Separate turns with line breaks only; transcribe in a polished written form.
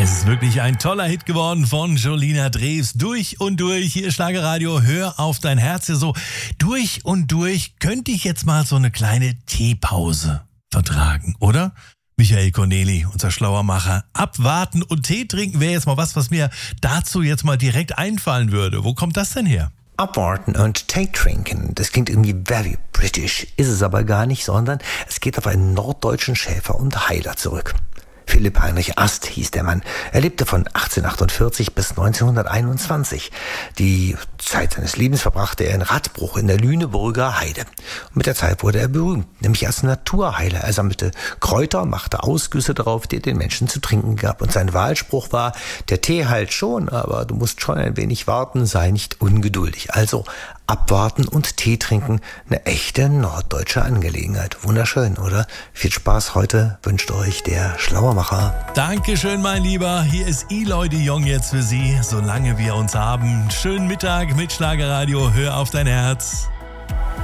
Es ist wirklich ein toller Hit geworden von Jolina Drews. Durch und durch, hier ist Schlagerradio, hör auf dein Herz. Ja, so durch und durch könnte ich jetzt mal so eine kleine Teepause vertragen, oder? Michael Corneli, unser Schlauermacher. Abwarten und Tee trinken wäre jetzt mal was mir dazu jetzt mal direkt einfallen würde. Wo kommt das denn her?
Abwarten und Tee trinken, das klingt irgendwie very British, ist es aber gar nicht, sondern es geht auf einen norddeutschen Schäfer und Heiler zurück. Philipp Heinrich Ast hieß der Mann. Er lebte von 1848 bis 1921. Die Zeit seines Lebens verbrachte er in Radbruch in der Lüneburger Heide. Und mit der Zeit wurde er berühmt, nämlich als Naturheiler. Er sammelte Kräuter, machte Ausgüsse darauf, die er den Menschen zu trinken gab. Und sein Wahlspruch war, der Tee heilt schon, aber du musst schon ein wenig warten, sei nicht ungeduldig. Also abwarten und Tee trinken, eine echte norddeutsche Angelegenheit. Wunderschön, oder? Viel Spaß heute wünscht euch der Schlauermacher.
Dankeschön, mein Lieber. Hier ist Eloy de Jong jetzt für Sie, solange wir uns haben. Schönen Mittag mit Schlagerradio. Hör auf dein Herz.